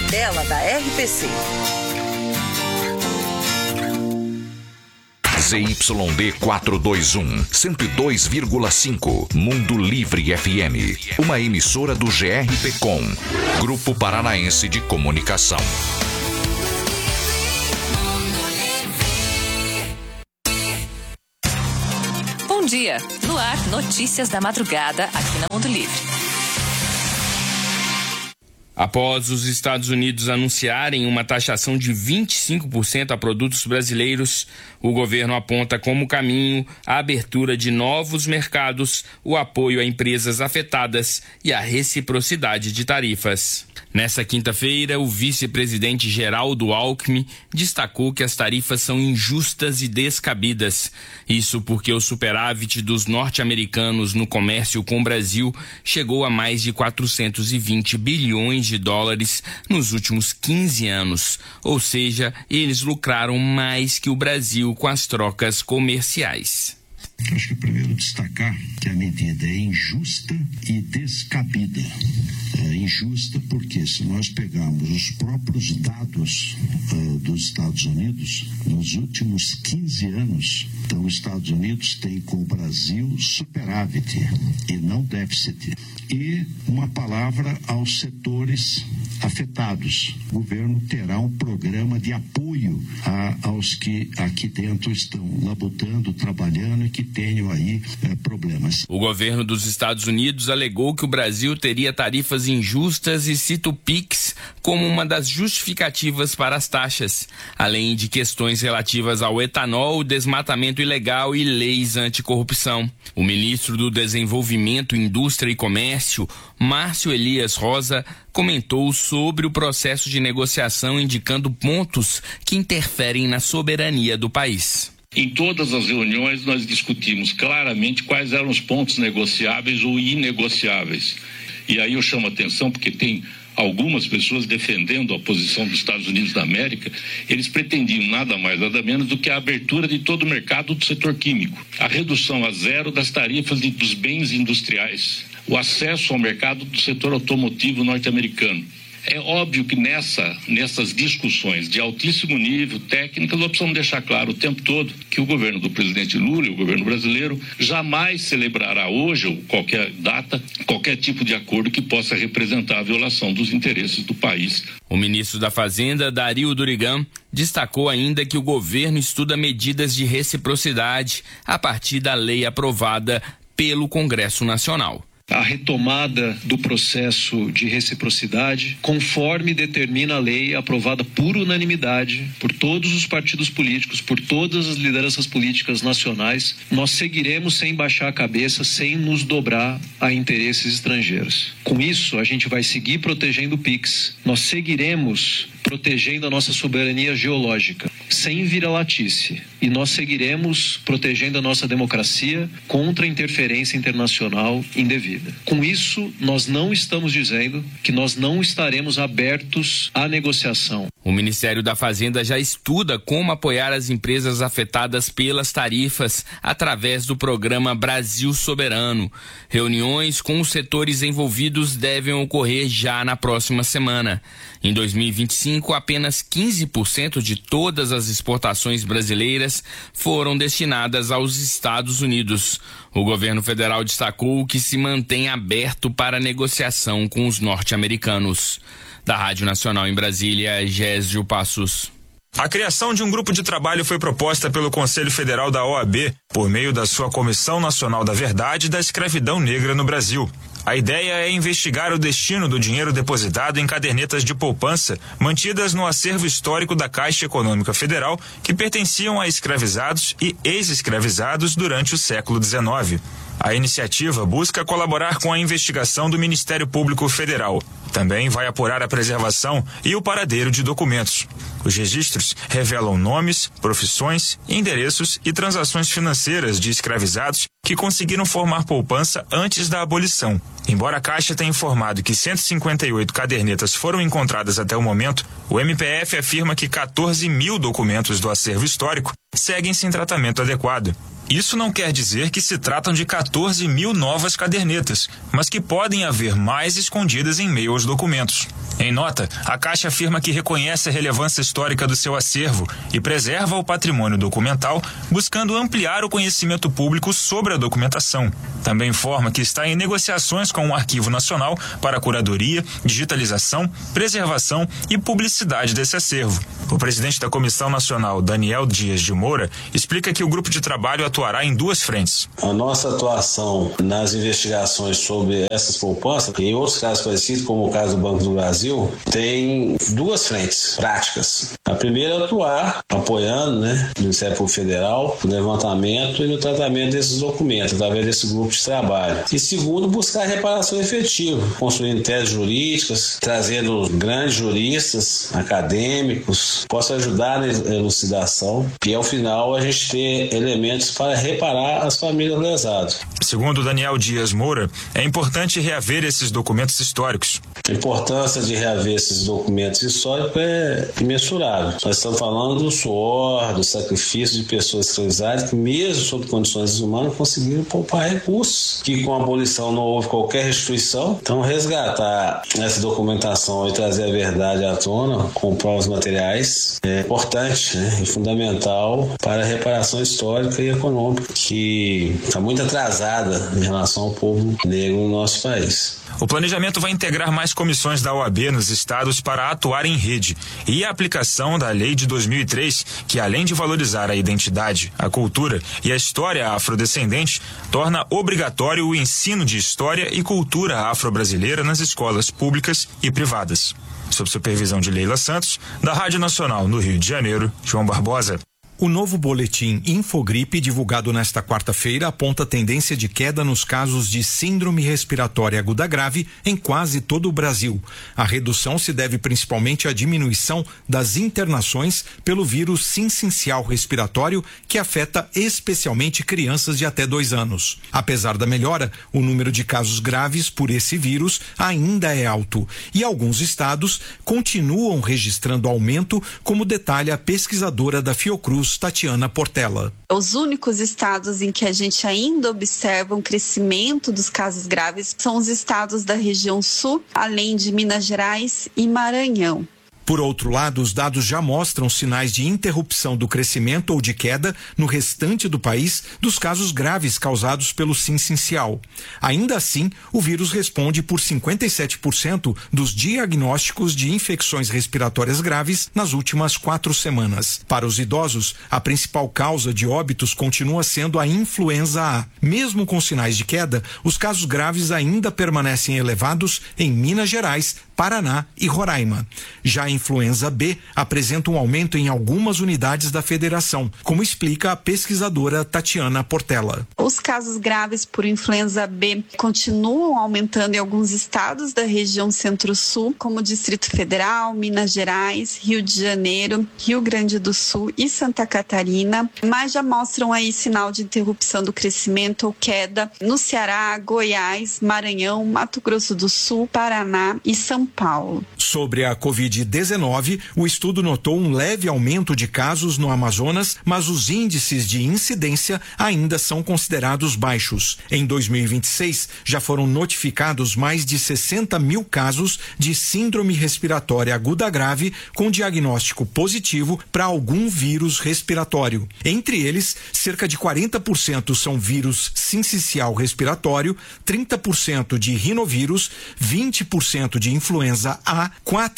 tela da RPC. ZYD 421, 102,5, Mundo Livre FM. Uma emissora do GRPcom, Grupo Paranaense de Comunicação. Bom dia. No ar, notícias da madrugada aqui na Mundo Livre. Após os Estados Unidos anunciarem uma taxação de 25% a produtos brasileiros, o governo aponta como caminho a abertura de novos mercados, o apoio a empresas afetadas e a reciprocidade de tarifas. Nessa quinta-feira, o vice-presidente Geraldo Alckmin destacou que as tarifas são injustas e descabidas. Isso porque o superávit dos norte-americanos no comércio com o Brasil chegou a mais de 420 bilhões de dólares nos últimos 15 anos. Ou seja, eles lucraram mais que o Brasil com as trocas comerciais. Acho que primeiro destacar que a medida é injusta e descabida. É injusta porque se nós pegarmos os próprios dados dos Estados Unidos, nos últimos 15 anos, então os Estados Unidos têm com o Brasil superávit e não déficit. E uma palavra aos setores afetados. O governo terá um programa de apoio aos que aqui dentro estão labutando, trabalhando e que tenham aí problemas. O governo dos Estados Unidos alegou que o Brasil teria tarifas injustas e cita o PIX como uma das justificativas para as taxas, além de questões relativas ao etanol, desmatamento ilegal e leis anticorrupção. O ministro do Desenvolvimento, Indústria e Comércio, Márcio Elias Rosa, comentou sobre o processo de negociação, indicando pontos que interferem na soberania do país. Em todas as reuniões nós discutimos claramente quais eram os pontos negociáveis ou inegociáveis. E aí eu chamo a atenção porque tem algumas pessoas defendendo a posição dos Estados Unidos da América. Eles pretendiam nada mais, nada menos do que a abertura de todo o mercado do setor químico, a redução a zero das tarifas dos bens industriais, o acesso ao mercado do setor automotivo norte-americano. É óbvio que nessas discussões de altíssimo nível técnico, nós precisamos deixar claro o tempo todo que o governo do presidente Lula e o governo brasileiro jamais celebrará hoje ou qualquer data, qualquer tipo de acordo que possa representar a violação dos interesses do país. O ministro da Fazenda, Dario Durigan, destacou ainda que o governo estuda medidas de reciprocidade a partir da lei aprovada pelo Congresso Nacional. A retomada do processo de reciprocidade, conforme determina a lei aprovada por unanimidade, por todos os partidos políticos, por todas as lideranças políticas nacionais, nós seguiremos sem baixar a cabeça, sem nos dobrar a interesses estrangeiros. Com isso, a gente vai seguir protegendo o PIX, nós seguiremos protegendo a nossa soberania geológica, sem vira-latice, e nós seguiremos protegendo a nossa democracia contra a interferência internacional indevida. Com isso, nós não estamos dizendo que nós não estaremos abertos à negociação. O Ministério da Fazenda já estuda como apoiar as empresas afetadas pelas tarifas através do programa Brasil Soberano. Reuniões com os setores envolvidos devem ocorrer já na próxima semana. Em 2025, apenas 15% de todas as exportações brasileiras foram destinadas aos Estados Unidos. O governo federal destacou que se mantém aberto para negociação com os norte-americanos. Da Rádio Nacional em Brasília, Gésio Passos. A criação de um grupo de trabalho foi proposta pelo Conselho Federal da OAB, por meio da sua Comissão Nacional da Verdade e da Escravidão Negra no Brasil. A ideia é investigar o destino do dinheiro depositado em cadernetas de poupança mantidas no acervo histórico da Caixa Econômica Federal que pertenciam a escravizados e ex-escravizados durante o século XIX. A iniciativa busca colaborar com a investigação do Ministério Público Federal. Também vai apurar a preservação e o paradeiro de documentos. Os registros revelam nomes, profissões, endereços e transações financeiras de escravizados que conseguiram formar poupança antes da abolição. Embora a Caixa tenha informado que 158 cadernetas foram encontradas até o momento, o MPF afirma que 14 mil documentos do acervo histórico seguem sem tratamento adequado. Isso não quer dizer que se tratam de 14 mil novas cadernetas, mas que podem haver mais escondidas em meio aos documentos. Em nota, a Caixa afirma que reconhece a relevância histórica do seu acervo e preserva o patrimônio documental, buscando ampliar o conhecimento público sobre a documentação. Também informa que está em negociações com o Arquivo Nacional para a curadoria, digitalização, preservação e publicidade desse acervo. O presidente da Comissão Nacional, Daniel Dias de Moura, explica que o grupo de trabalho atuará em duas frentes. A nossa atuação nas investigações sobre essas poupanças, em outros casos parecidos, como o caso do Banco do Brasil, tem duas frentes práticas. A primeira é atuar apoiando, o Ministério Público Federal, no levantamento e no tratamento desses documentos, através desse grupo de trabalho. E segundo, buscar reparação efetiva, construindo teses jurídicas, trazendo grandes juristas, acadêmicos, possam ajudar na elucidação e, ao final, a gente ter elementos para reparar as famílias lesadas. Segundo Daniel Dias Moura, é importante reaver esses documentos históricos. A importância de reaver esses documentos históricos é imensurável. Nós estamos falando do suor, do sacrifício de pessoas escravizadas que, mesmo sob condições desumanas, conseguiram poupar recursos, que com a abolição não houve qualquer restituição. Então, resgatar essa documentação e trazer a verdade à tona com provas materiais é importante, e fundamental para a reparação histórica e econômica, que está muito atrasada em relação ao povo negro no nosso país. O planejamento vai integrar mais comissões da OAB nos estados para atuar em rede e a aplicação da Lei de 2003, que além de valorizar a identidade, a cultura e a história afrodescendente, torna obrigatório o ensino de história e cultura afro-brasileira nas escolas públicas e privadas. Sob supervisão de Leila Santos, da Rádio Nacional no Rio de Janeiro, João Barbosa. O novo boletim Infogripe, divulgado nesta quarta-feira, aponta tendência de queda nos casos de síndrome respiratória aguda grave em quase todo o Brasil. A redução se deve principalmente à diminuição das internações pelo vírus sincicial respiratório, que afeta especialmente crianças de até 2 anos. Apesar da melhora, o número de casos graves por esse vírus ainda é alto e alguns estados continuam registrando aumento, como detalha a pesquisadora da Fiocruz, Tatiana Portela. Os únicos estados em que a gente ainda observa um crescimento dos casos graves são os estados da região sul, além de Minas Gerais e Maranhão. Por outro lado, os dados já mostram sinais de interrupção do crescimento ou de queda no restante do país dos casos graves causados pelo sincicial. Ainda assim, o vírus responde por 57% dos diagnósticos de infecções respiratórias graves nas últimas 4 semanas. Para os idosos, a principal causa de óbitos continua sendo a influenza A. Mesmo com sinais de queda, os casos graves ainda permanecem elevados em Minas Gerais, Paraná e Roraima. Já a influenza B apresenta um aumento em algumas unidades da federação, como explica a pesquisadora Tatiana Portela. Os casos graves por influenza B continuam aumentando em alguns estados da região Centro-Sul, como Distrito Federal, Minas Gerais, Rio de Janeiro, Rio Grande do Sul e Santa Catarina, mas já mostram aí sinal de interrupção do crescimento ou queda no Ceará, Goiás, Maranhão, Mato Grosso do Sul, Paraná e São Paulo. Sobre a Covid-19, o estudo notou um leve aumento de casos no Amazonas, mas os índices de incidência ainda são considerados baixos. Em 2026, já foram notificados mais de 60 mil casos de síndrome respiratória aguda grave com diagnóstico positivo para algum vírus respiratório. Entre eles, cerca de 40% são vírus sincicial respiratório, 30% de rinovírus, 20% de influenza A,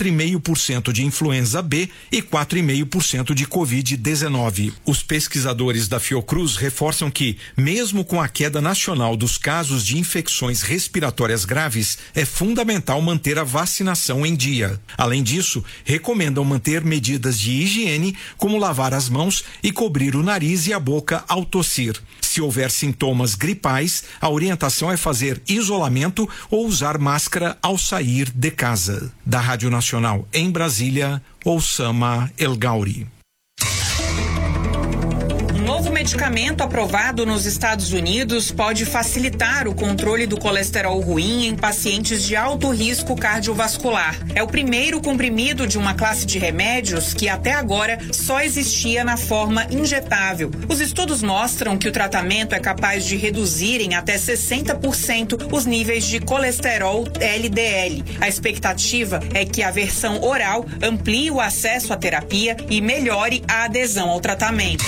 4,5% de influenza B e 4,5% de Covid-19. Os pesquisadores da Fiocruz reforçam que, mesmo com a queda nacional dos casos de infecções respiratórias graves, é fundamental manter a vacinação em dia. Além disso, recomendam manter medidas de higiene, como lavar as mãos e cobrir o nariz e a boca ao tossir. Se houver sintomas gripais, a orientação é fazer isolamento ou usar máscara ao sair de casa. Da Rádio Nacional em Brasília, Oussama El Gauri. Um novo medicamento aprovado nos Estados Unidos pode facilitar o controle do colesterol ruim em pacientes de alto risco cardiovascular. É o primeiro comprimido de uma classe de remédios que até agora só existia na forma injetável. Os estudos mostram que o tratamento é capaz de reduzir em até 60% os níveis de colesterol LDL. A expectativa é que a versão oral amplie o acesso à terapia e melhore a adesão ao tratamento.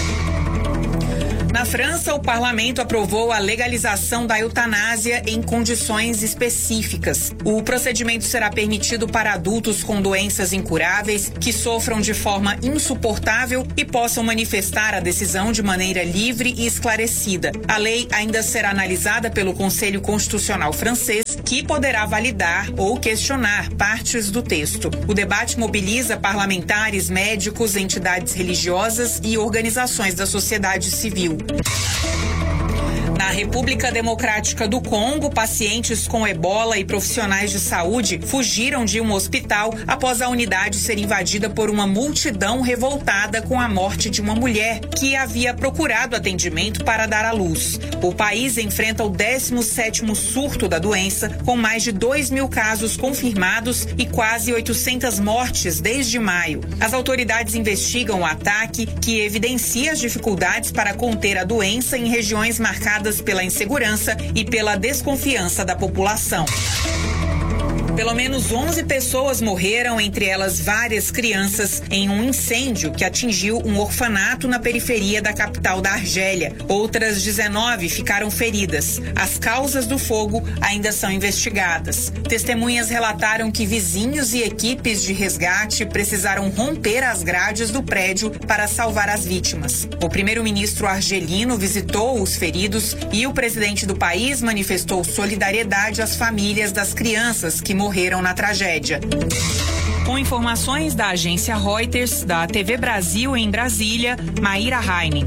Na França, o parlamento aprovou a legalização da eutanásia em condições específicas. O procedimento será permitido para adultos com doenças incuráveis que sofram de forma insuportável e possam manifestar a decisão de maneira livre e esclarecida. A lei ainda será analisada pelo Conselho Constitucional francês, que poderá validar ou questionar partes do texto. O debate mobiliza parlamentares, médicos, entidades religiosas e organizações da sociedade civil. Na República Democrática do Congo, pacientes com ebola e profissionais de saúde fugiram de um hospital após a unidade ser invadida por uma multidão revoltada com a morte de uma mulher que havia procurado atendimento para dar à luz. O país enfrenta o 17º surto da doença, com mais de 2.000 casos confirmados e quase 800 mortes desde maio. As autoridades investigam o ataque, que evidencia as dificuldades para conter a doença em regiões marcadas pela insegurança e pela desconfiança da população. Pelo menos 11 pessoas morreram, entre elas várias crianças, em um incêndio que atingiu um orfanato na periferia da capital da Argélia. Outras 19 ficaram feridas. As causas do fogo ainda são investigadas. Testemunhas relataram que vizinhos e equipes de resgate precisaram romper as grades do prédio para salvar as vítimas. O primeiro-ministro argelino visitou os feridos e o presidente do país manifestou solidariedade às famílias das crianças que morreram na tragédia. Com informações da agência Reuters, da TV Brasil em Brasília, Maíra Heinen.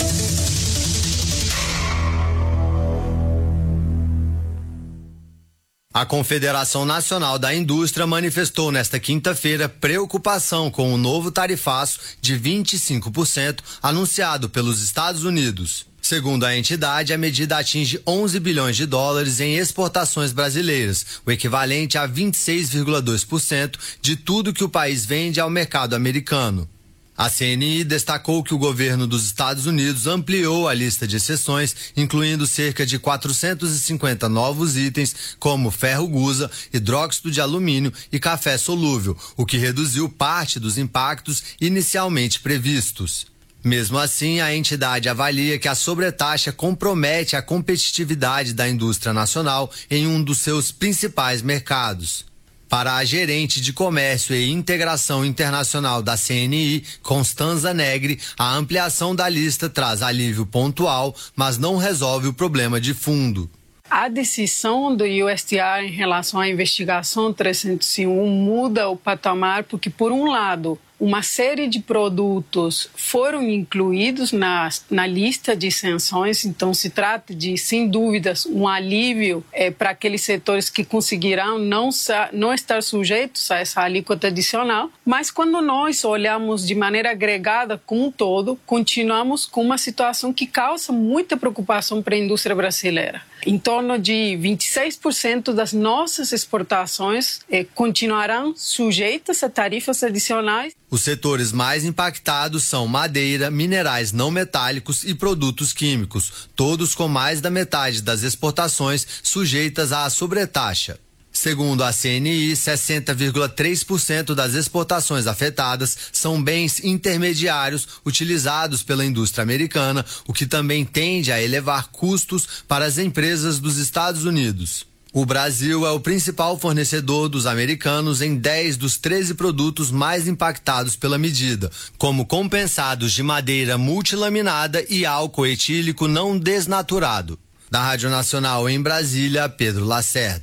A Confederação Nacional da Indústria manifestou nesta quinta-feira preocupação com o novo tarifaço de 25% anunciado pelos Estados Unidos. Segundo a entidade, a medida atinge 11 bilhões de dólares em exportações brasileiras, o equivalente a 26,2% de tudo que o país vende ao mercado americano. A CNI destacou que o governo dos Estados Unidos ampliou a lista de exceções, incluindo cerca de 450 novos itens, como ferro-gusa, hidróxido de alumínio e café solúvel, o que reduziu parte dos impactos inicialmente previstos. Mesmo assim, a entidade avalia que a sobretaxa compromete a competitividade da indústria nacional em um dos seus principais mercados. Para a gerente de Comércio e Integração Internacional da CNI, Constanza Negri, a ampliação da lista traz alívio pontual, mas não resolve o problema de fundo. A decisão do USTR em relação à investigação 301 muda o patamar porque, por um lado, uma série de produtos foram incluídos na lista de sanções, então se trata de, sem dúvidas, um alívio para aqueles setores que conseguirão não estar sujeitos a essa alíquota adicional, mas quando nós olhamos de maneira agregada como um todo, continuamos com uma situação que causa muita preocupação para a indústria brasileira. Em torno de 26% das nossas exportações continuarão sujeitas a tarifas adicionais. Os setores mais impactados são madeira, minerais não metálicos e produtos químicos, todos com mais da metade das exportações sujeitas à sobretaxa. Segundo a CNI, 60,3% das exportações afetadas são bens intermediários utilizados pela indústria americana, o que também tende a elevar custos para as empresas dos Estados Unidos. O Brasil é o principal fornecedor dos americanos em 10 dos 13 produtos mais impactados pela medida, como compensados de madeira multilaminada e álcool etílico não desnaturado. Da Rádio Nacional em Brasília, Pedro Lacerda.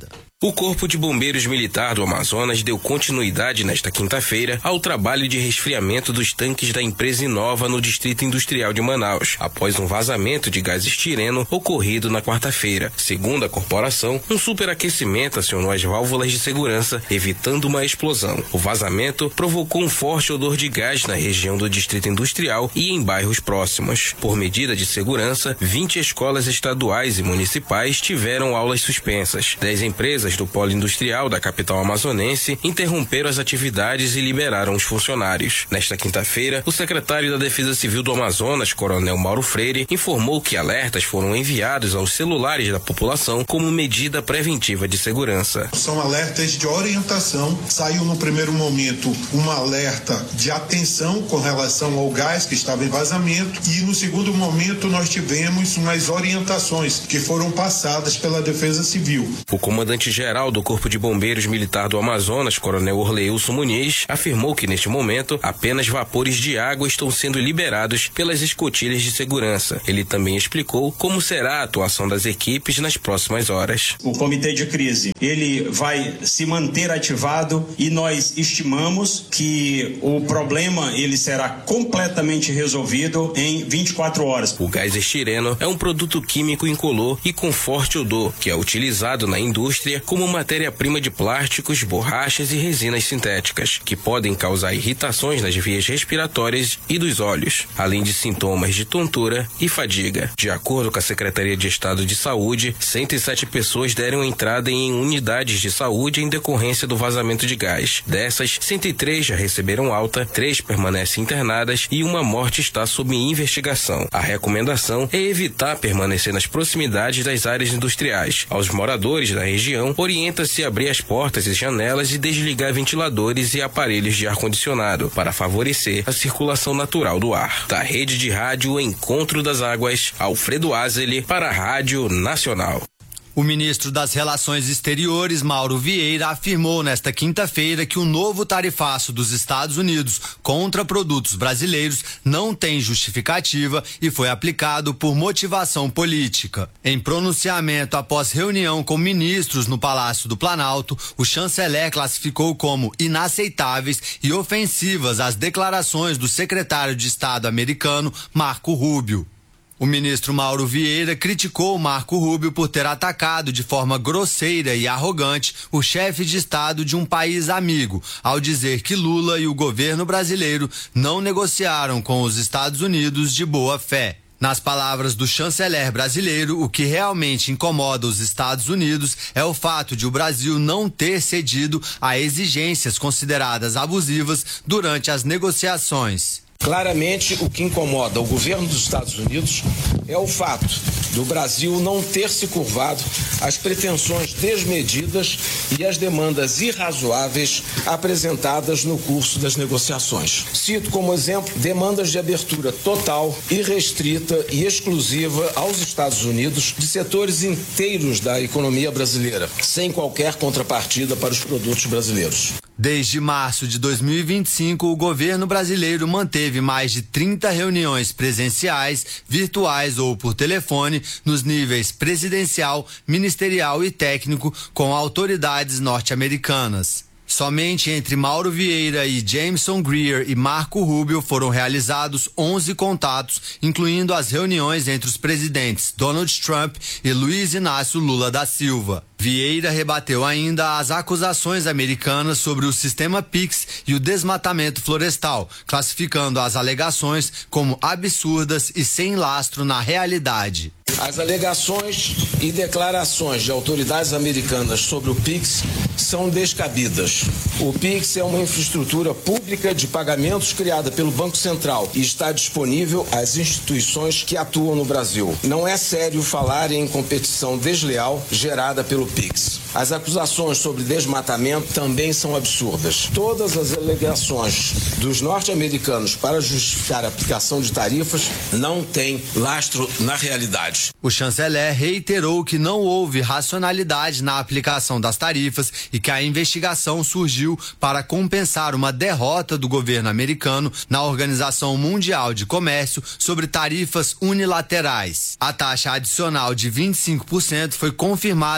O Corpo de Bombeiros Militar do Amazonas deu continuidade nesta quinta-feira ao trabalho de resfriamento dos tanques da empresa Inova no Distrito Industrial de Manaus, após um vazamento de gás estireno ocorrido na quarta-feira. Segundo a corporação, um superaquecimento acionou as válvulas de segurança, evitando uma explosão. O vazamento provocou um forte odor de gás na região do Distrito Industrial e em bairros próximos. Por medida de segurança, 20 escolas estaduais e municipais tiveram aulas suspensas. 10 empresas do polo industrial da capital amazonense interromperam as atividades e liberaram os funcionários. Nesta quinta-feira, o secretário da Defesa Civil do Amazonas, Coronel Mauro Freire, informou que alertas foram enviados aos celulares da população como medida preventiva de segurança. São alertas de orientação. Saiu no primeiro momento um alerta de atenção com relação ao gás que estava em vazamento e no segundo momento nós tivemos umas orientações que foram passadas pela Defesa Civil. O comandante-geral do Corpo de Bombeiros Militar do Amazonas, Coronel Orleilson Muniz, afirmou que neste momento apenas vapores de água estão sendo liberados pelas escotilhas de segurança. Ele também explicou como será a atuação das equipes nas próximas horas. O comitê de crise, ele vai se manter ativado e nós estimamos que o problema ele será completamente resolvido em 24 horas. O gás estireno é um produto químico incolor e com forte odor, que é utilizado na indústria como matéria-prima de plásticos, borrachas e resinas sintéticas, que podem causar irritações nas vias respiratórias e dos olhos, além de sintomas de tontura e fadiga. De acordo com a Secretaria de Estado de Saúde, 107 pessoas deram entrada em unidades de saúde em decorrência do vazamento de gás. Dessas, 103 já receberam alta, 3 permanecem internadas e uma morte está sob investigação. A recomendação é evitar permanecer nas proximidades das áreas industriais. Aos moradores da região, orienta-se a abrir as portas e janelas e desligar ventiladores e aparelhos de ar-condicionado para favorecer a circulação natural do ar. Da Rede de Rádio Encontro das Águas, Alfredo Azeli para a Rádio Nacional. O ministro das Relações Exteriores, Mauro Vieira, afirmou nesta quinta-feira que o novo tarifaço dos Estados Unidos contra produtos brasileiros não tem justificativa e foi aplicado por motivação política. Em pronunciamento após reunião com ministros no Palácio do Planalto, o chanceler classificou como inaceitáveis e ofensivas as declarações do secretário de Estado americano, Marco Rubio. O ministro Mauro Vieira criticou Marco Rubio por ter atacado de forma grosseira e arrogante o chefe de Estado de um país amigo, ao dizer que Lula e o governo brasileiro não negociaram com os Estados Unidos de boa fé. Nas palavras do chanceler brasileiro, o que realmente incomoda os Estados Unidos é o fato de o Brasil não ter cedido a exigências consideradas abusivas durante as negociações. Claramente, o que incomoda o governo dos Estados Unidos é o fato do Brasil não ter se curvado às pretensões desmedidas e às demandas irrazoáveis apresentadas no curso das negociações. Cito como exemplo demandas de abertura total, irrestrita e exclusiva aos Estados Unidos de setores inteiros da economia brasileira, sem qualquer contrapartida para os produtos brasileiros. Desde março de 2025, o governo brasileiro manteve mais de 30 reuniões presenciais, virtuais ou por telefone, nos níveis presidencial, ministerial e técnico, com autoridades norte-americanas. Somente entre Mauro Vieira e Jameson Greer e Marco Rubio foram realizados 11 contatos, incluindo as reuniões entre os presidentes Donald Trump e Luiz Inácio Lula da Silva. Vieira rebateu ainda as acusações americanas sobre o sistema PIX e o desmatamento florestal, classificando as alegações como absurdas e sem lastro na realidade. As alegações e declarações de autoridades americanas sobre o PIX são descabidas. O PIX é uma infraestrutura pública de pagamentos criada pelo Banco Central e está disponível às instituições que atuam no Brasil. Não é sério falar em competição desleal gerada pelo PIX. As acusações sobre desmatamento também são absurdas. Todas as alegações dos norte-americanos para justificar a aplicação de tarifas não têm lastro na realidade. O chanceler reiterou que não houve racionalidade na aplicação das tarifas e que a investigação surgiu para compensar uma derrota do governo americano na Organização Mundial de Comércio sobre tarifas unilaterais. A taxa adicional de 25% foi confirmada na noite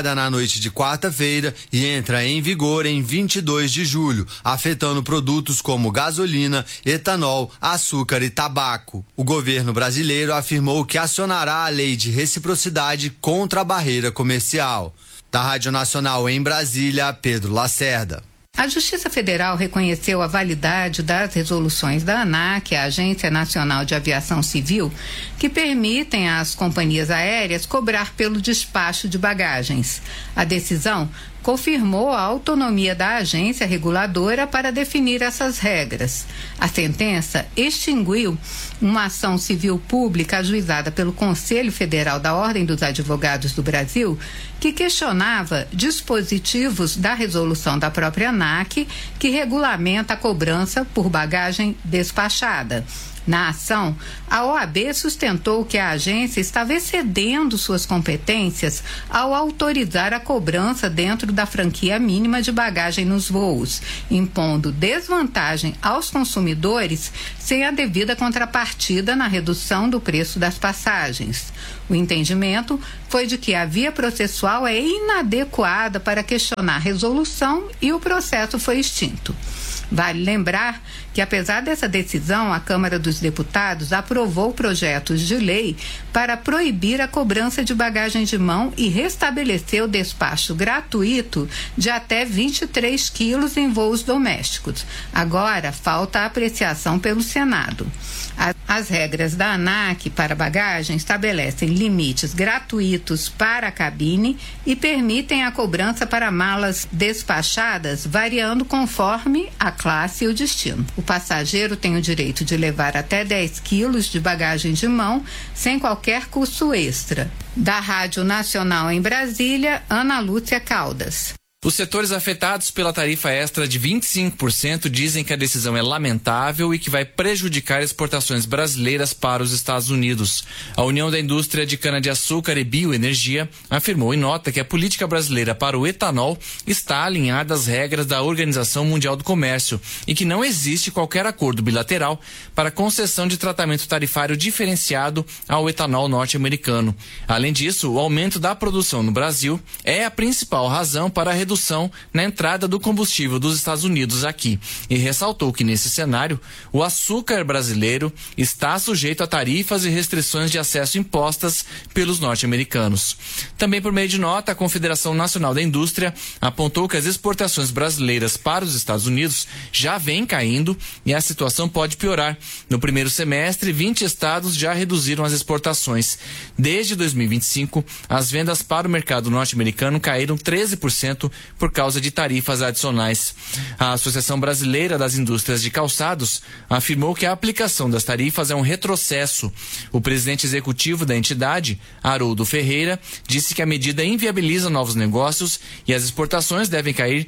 noite de quarta-feira e entra em vigor em 22 de julho, afetando produtos como gasolina, etanol, açúcar e tabaco. O governo brasileiro afirmou que acionará a lei de reciprocidade contra a barreira comercial. Da Rádio Nacional em Brasília, Pedro Lacerda. A Justiça Federal reconheceu a validade das resoluções da ANAC, a Agência Nacional de Aviação Civil, que permitem às companhias aéreas cobrar pelo despacho de bagagens. A decisão confirmou a autonomia da agência reguladora para definir essas regras. A sentença extinguiu uma ação civil pública ajuizada pelo Conselho Federal da Ordem dos Advogados do Brasil, que questionava dispositivos da resolução da própria ANAC, que regulamenta a cobrança por bagagem despachada. Na ação, a OAB sustentou que a agência estava excedendo suas competências ao autorizar a cobrança dentro da franquia mínima de bagagem nos voos, impondo desvantagem aos consumidores sem a devida contrapartida na redução do preço das passagens. O entendimento foi de que a via processual é inadequada para questionar a resolução e o processo foi extinto. Vale lembrar que, apesar dessa decisão, a Câmara dos Deputados aprovou projetos de lei para proibir a cobrança de bagagem de mão e restabeleceu o despacho gratuito de até 23 quilos em voos domésticos. Agora, falta a apreciação pelo Senado. As regras da ANAC para bagagem estabelecem limites gratuitos para a cabine e permitem a cobrança para malas despachadas, variando conforme a classe e o destino. O passageiro tem o direito de levar até 10 quilos de bagagem de mão, sem qualquer custo extra. Da Rádio Nacional em Brasília, Ana Lúcia Caldas. Os setores afetados pela tarifa extra de 25% dizem que a decisão é lamentável e que vai prejudicar exportações brasileiras para os Estados Unidos. A União da Indústria de Cana-de-Açúcar e Bioenergia afirmou em nota que a política brasileira para o etanol está alinhada às regras da Organização Mundial do Comércio e que não existe qualquer acordo bilateral para concessão de tratamento tarifário diferenciado ao etanol norte-americano. Além disso, o aumento da produção no Brasil é a principal razão para a redução na entrada do combustível dos Estados Unidos aqui e ressaltou que nesse cenário o açúcar brasileiro está sujeito a tarifas e restrições de acesso impostas pelos norte-americanos. Também por meio de nota, a Confederação Nacional da Indústria apontou que as exportações brasileiras para os Estados Unidos já vêm caindo e a situação pode piorar. No primeiro semestre, 20 estados já reduziram as exportações. Desde 2025, as vendas para o mercado norte-americano caíram 13% por causa de tarifas adicionais. A Associação Brasileira das Indústrias de Calçados afirmou que a aplicação das tarifas é um retrocesso. O presidente executivo da entidade, Haroldo Ferreira, disse que a medida inviabiliza novos negócios e as exportações devem cair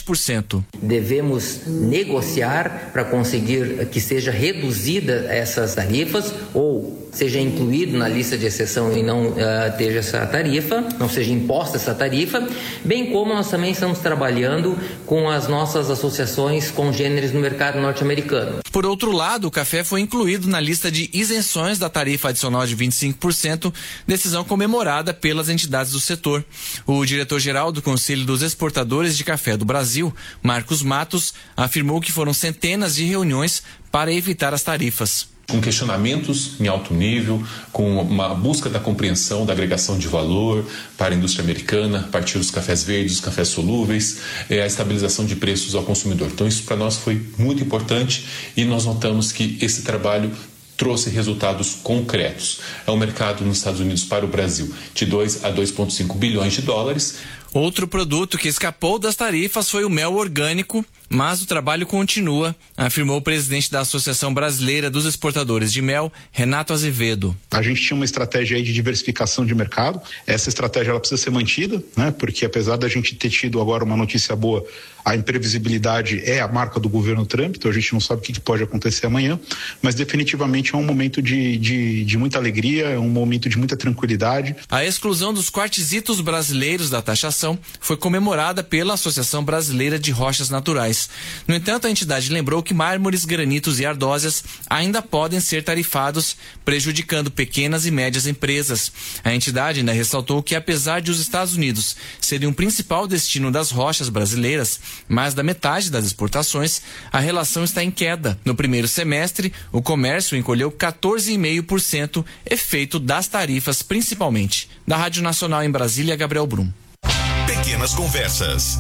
7%. Devemos negociar para conseguir que seja reduzida essas tarifas ou seja incluído na lista de exceção e não esteja essa tarifa, não seja imposta essa tarifa, bem como nós também estamos trabalhando com as nossas associações congêneres no mercado norte-americano. Por outro lado, o café foi incluído na lista de isenções da tarifa adicional de 25%, decisão comemorada pelas entidades do setor. O diretor-geral do Conselho dos Exportadores de Café do Brasil, Marcos Matos, afirmou que foram centenas de reuniões para evitar as tarifas. Com questionamentos em alto nível, com uma busca da compreensão da agregação de valor para a indústria americana, a partir dos cafés verdes, dos cafés solúveis, a estabilização de preços ao consumidor. Então isso para nós foi muito importante e nós notamos que esse trabalho trouxe resultados concretos. É um mercado nos Estados Unidos para o Brasil de 2 a 2,5 bilhões de dólares. Outro produto que escapou das tarifas foi o mel orgânico, mas o trabalho continua, afirmou o presidente da Associação Brasileira dos Exportadores de Mel, Renato Azevedo. A gente tinha uma estratégia aí de diversificação de mercado. Essa estratégia ela precisa ser mantida, né? Porque apesar da gente ter tido agora uma notícia boa, a imprevisibilidade é a marca do governo Trump, então a gente não sabe o que pode acontecer amanhã, mas definitivamente é um momento de muita alegria, é um momento de muita tranquilidade. A exclusão dos quartzitos brasileiros da taxação foi comemorada pela Associação Brasileira de Rochas Naturais. prestações. No entanto, a entidade lembrou que mármores, granitos e ardósias ainda podem ser tarifados, prejudicando pequenas e médias empresas. A entidade ainda ressaltou que, apesar de os Estados Unidos serem o principal destino das rochas brasileiras, mais da metade das exportações, a relação está em queda. No primeiro semestre, o comércio encolheu 14,5%, efeito das tarifas principalmente. Da Rádio Nacional em Brasília, Gabriel Brum. Pequenas Conversas.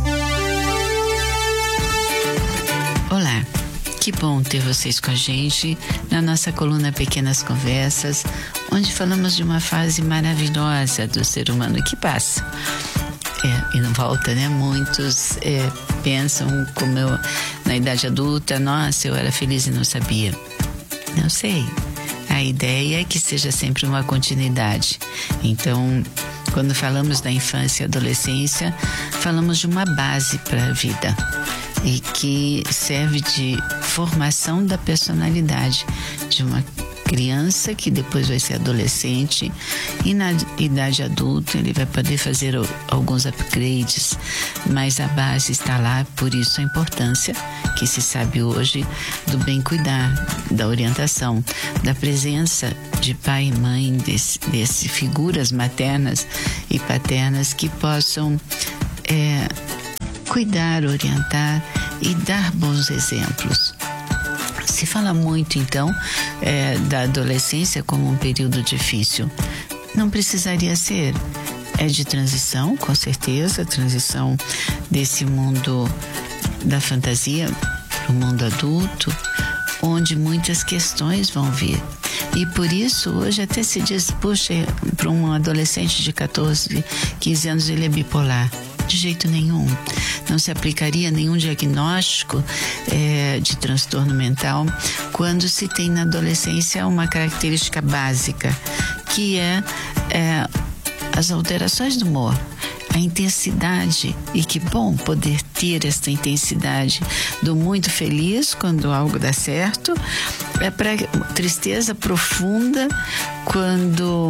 Olá, que bom ter vocês com a gente na nossa coluna Pequenas Conversas, onde falamos de uma fase maravilhosa do ser humano que passa. E não volta, né? Muitos pensam, como eu, na idade adulta, nossa, eu era feliz e não sabia. Não sei. A ideia é que seja sempre uma continuidade. Então, quando falamos da infância e adolescência, falamos de uma base para a vida e que serve de formação da personalidade de uma criança que depois vai ser adolescente, e na idade adulta ele vai poder fazer alguns upgrades, mas a base está lá. Por isso a importância que se sabe hoje do bem cuidar, da orientação, da presença de pai e mãe, desse figuras maternas e paternas que possam cuidar, orientar e dar bons exemplos. Se fala muito, então, da adolescência como um período difícil. Não precisaria ser. É de transição, com certeza, transição desse mundo da fantasia para o mundo adulto, onde muitas questões vão vir. E por isso, hoje até se diz, puxa, para um adolescente de 14, 15 anos ele é bipolar. De jeito nenhum. Não se aplicaria nenhum diagnóstico de transtorno mental quando se tem na adolescência uma característica básica, que é as alterações do humor, a intensidade. E que bom poder ter essa intensidade do muito feliz quando algo dá certo, para tristeza profunda quando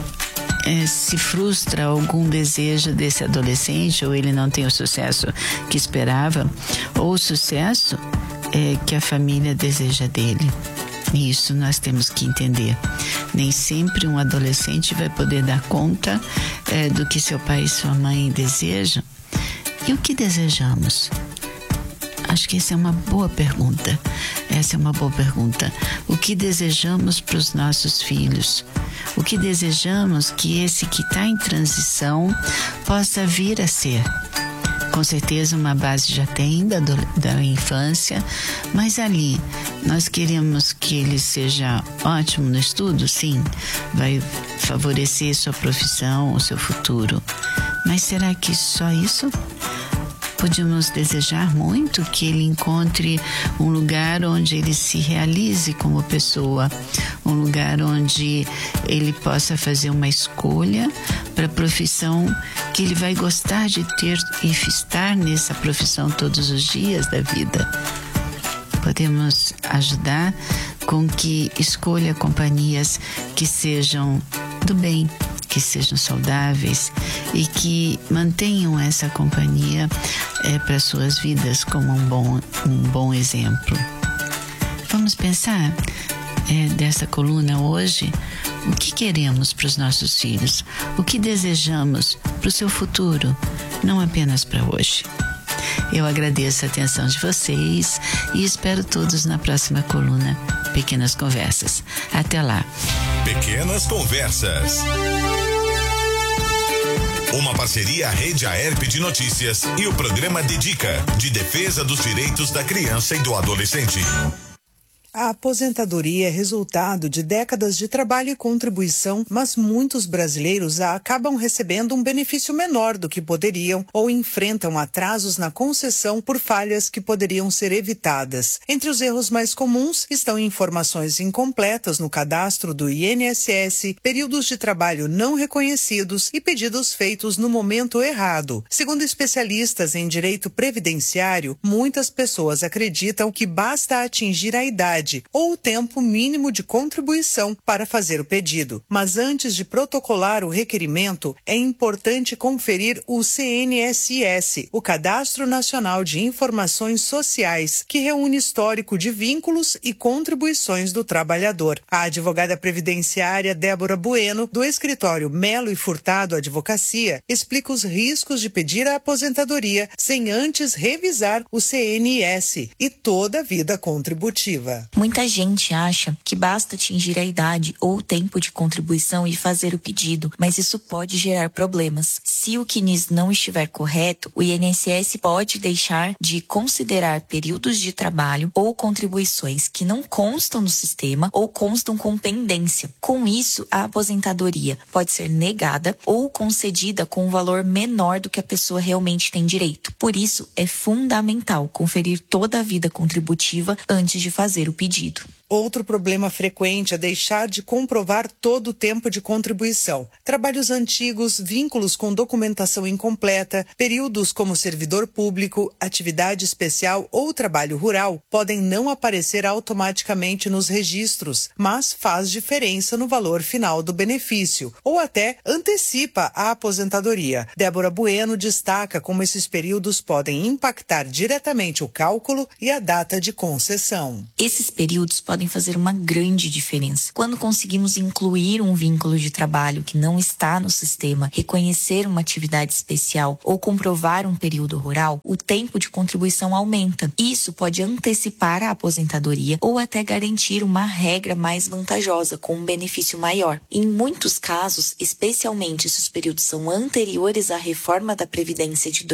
se frustra algum desejo desse adolescente, ou ele não tem o sucesso que esperava, ou o sucesso que a família deseja dele. E isso nós temos que entender. Nem sempre um adolescente vai poder dar conta do que seu pai e sua mãe desejam. E o que desejamos? Acho que essa é uma boa pergunta. Essa é uma boa pergunta. O que desejamos para os nossos filhos? O que desejamos que esse que está em transição possa vir a ser? Com certeza uma base já tem da infância, mas ali nós queremos que ele seja ótimo no estudo, sim, vai favorecer sua profissão, o seu futuro. Mas será que só isso? Podemos desejar muito que ele encontre um lugar onde ele se realize como pessoa, um lugar onde ele possa fazer uma escolha para a profissão que ele vai gostar de ter e estar nessa profissão todos os dias da vida. Podemos ajudar com que escolha companhias que sejam do bem, que sejam saudáveis e que mantenham essa companhia para suas vidas como um bom exemplo. Vamos pensar dessa coluna hoje, o que queremos para os nossos filhos, o que desejamos para o seu futuro, não apenas para hoje. Eu agradeço a atenção de vocês e espero todos na próxima coluna Pequenas Conversas. Até lá. Pequenas Conversas. Uma parceria Rede Aerp de Notícias e o programa Dedica, de defesa dos direitos da criança e do adolescente. A aposentadoria é resultado de décadas de trabalho e contribuição, mas muitos brasileiros acabam recebendo um benefício menor do que poderiam ou enfrentam atrasos na concessão por falhas que poderiam ser evitadas. Entre os erros mais comuns estão informações incompletas no cadastro do INSS, períodos de trabalho não reconhecidos e pedidos feitos no momento errado. Segundo especialistas em direito previdenciário, muitas pessoas acreditam que basta atingir a idade idade ou o tempo mínimo de contribuição para fazer o pedido. Mas antes de protocolar o requerimento, é importante conferir o CNSS, o Cadastro Nacional de Informações Sociais, que reúne histórico de vínculos e contribuições do trabalhador. A advogada previdenciária Débora Bueno, do escritório Melo e Furtado Advocacia, explica os riscos de pedir a aposentadoria sem antes revisar o CNS e toda a vida contributiva. Muita gente acha que basta atingir a idade ou o tempo de contribuição e fazer o pedido, mas isso pode gerar problemas. Se o CNIS não estiver correto, o INSS pode deixar de considerar períodos de trabalho ou contribuições que não constam no sistema ou constam com pendência. Com isso, a aposentadoria pode ser negada ou concedida com um valor menor do que a pessoa realmente tem direito. Por isso, é fundamental conferir toda a vida contributiva antes de fazer o pedido. Outro problema frequente é deixar de comprovar todo o tempo de contribuição. Trabalhos antigos, vínculos com documentação incompleta, períodos como servidor público, atividade especial ou trabalho rural podem não aparecer automaticamente nos registros, mas faz diferença no valor final do benefício, ou até antecipa a aposentadoria. Débora Bueno destaca como esses períodos podem impactar diretamente o cálculo e a data de concessão. Esses períodos podem fazer uma grande diferença. Quando conseguimos incluir um vínculo de trabalho que não está no sistema, reconhecer uma atividade especial ou comprovar um período rural, o tempo de contribuição aumenta. Isso pode antecipar a aposentadoria ou até garantir uma regra mais vantajosa, com um benefício maior. Em muitos casos, especialmente se os períodos são anteriores à reforma da Previdência de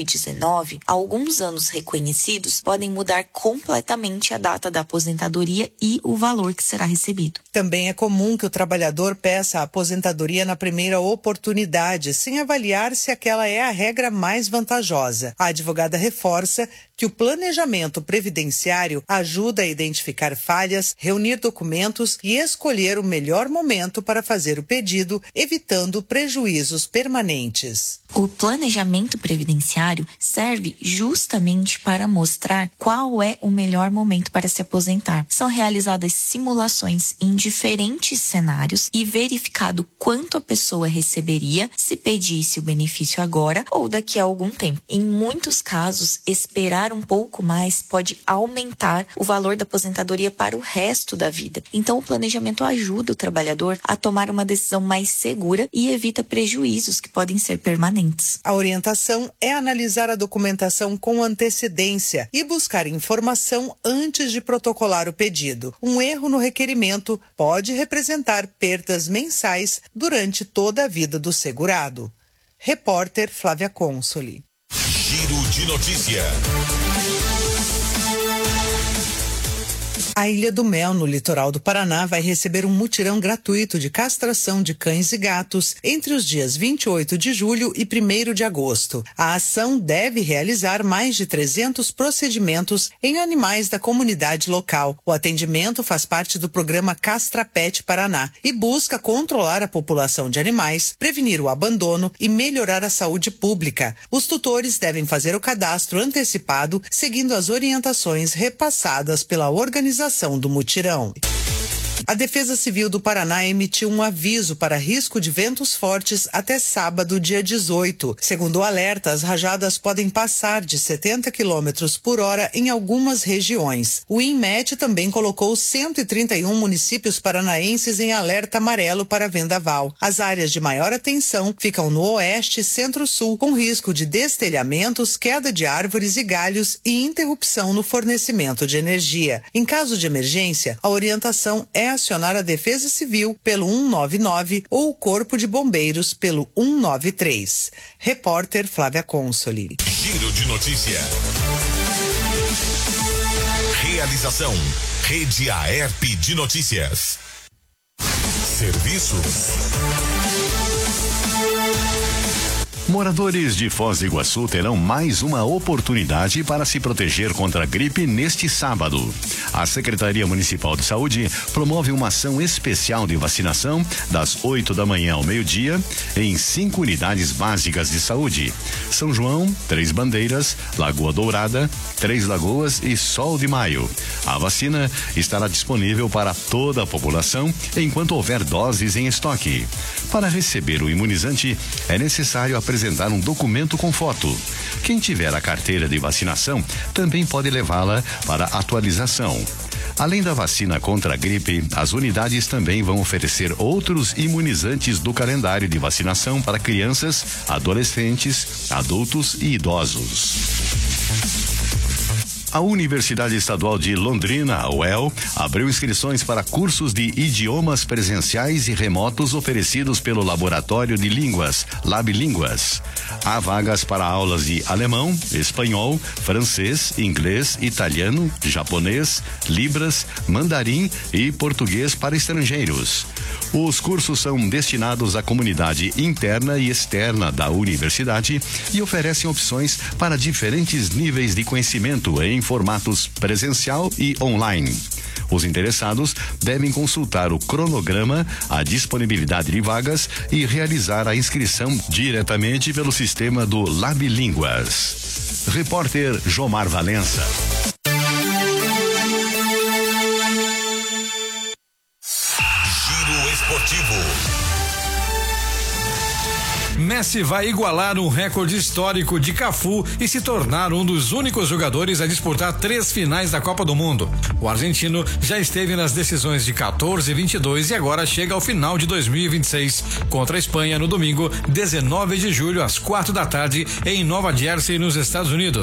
2019, alguns anos reconhecidos podem mudar completamente a data da aposentadoria e o valor que será recebido. Também é comum que o trabalhador peça a aposentadoria na primeira oportunidade, sem avaliar se aquela é a regra mais vantajosa. A advogada reforça que o planejamento previdenciário ajuda a identificar falhas, reunir documentos e escolher o melhor momento para fazer o pedido, evitando prejuízos permanentes. O planejamento previdenciário serve justamente para mostrar qual é o melhor momento para se aposentar. São realizadas simulações em diferentes cenários e verificado quanto a pessoa receberia se pedisse o benefício agora ou daqui a algum tempo. Em muitos casos, esperar um pouco mais pode aumentar o valor da aposentadoria para o resto da vida. Então, o planejamento ajuda o trabalhador a tomar uma decisão mais segura e evita prejuízos que podem ser permanentes. A orientação é analisar a documentação com antecedência e buscar informação antes de protocolar o pedido. Um erro no requerimento pode representar perdas mensais durante toda a vida do segurado. Repórter Flávia Consoli. Giro de notícia. A Ilha do Mel, no litoral do Paraná, vai receber um mutirão gratuito de castração de cães e gatos entre os dias 28 de julho e 1º de agosto. A ação deve realizar mais de 300 procedimentos em animais da comunidade local. O atendimento faz parte do programa Castra Pet Paraná e busca controlar a população de animais, prevenir o abandono e melhorar a saúde pública. Os tutores devem fazer o cadastro antecipado, seguindo as orientações repassadas pela organização do mutirão. A Defesa Civil do Paraná emitiu um aviso para risco de ventos fortes até sábado, dia 18. Segundo o alerta, as rajadas podem passar de 70 km por hora em algumas regiões. O INMET também colocou 131 municípios paranaenses em alerta amarelo para vendaval. As áreas de maior atenção ficam no oeste e centro-sul, com risco de destelhamentos, queda de árvores e galhos e interrupção no fornecimento de energia. Em caso de emergência, a orientação é acionar a Defesa Civil pelo 199 ou o Corpo de Bombeiros pelo 193. Repórter Flávia Consoli. Giro de notícia. Realização: Rede AERP de Notícias. Serviço. Moradores de Foz do Iguaçu terão mais uma oportunidade para se proteger contra a gripe neste sábado. A Secretaria Municipal de Saúde promove uma ação especial de vacinação das 8 da manhã ao meio-dia em 5 unidades básicas de saúde: São João, Três Bandeiras, Lagoa Dourada, Três Lagoas e Sol de Maio. A vacina estará disponível para toda a população enquanto houver doses em estoque. Para receber o imunizante, é necessário apresentar um documento com foto. Quem tiver a carteira de vacinação também pode levá-la para atualização. Além da vacina contra a gripe, as unidades também vão oferecer outros imunizantes do calendário de vacinação para crianças, adolescentes, adultos e idosos. A Universidade Estadual de Londrina, a UEL, abriu inscrições para cursos de idiomas presenciais e remotos oferecidos pelo Laboratório de Línguas, LabLínguas. Há vagas para aulas de alemão, espanhol, francês, inglês, italiano, japonês, libras, mandarim e português para estrangeiros. Os cursos são destinados à comunidade interna e externa da universidade e oferecem opções para diferentes níveis de conhecimento em formatos presencial e online. Os interessados devem consultar o cronograma, a disponibilidade de vagas e realizar a inscrição diretamente pelo sistema do LabLínguas. Repórter Jomar Valença. Giro Esportivo. Messi vai igualar um recorde histórico de Cafu e se tornar um dos únicos jogadores a disputar 3 finais da Copa do Mundo. O argentino já esteve nas decisões de 14 e 22 e agora chega ao final de 2026 contra a Espanha no domingo, 19 de julho às 4 da tarde em Nova Jersey, nos Estados Unidos.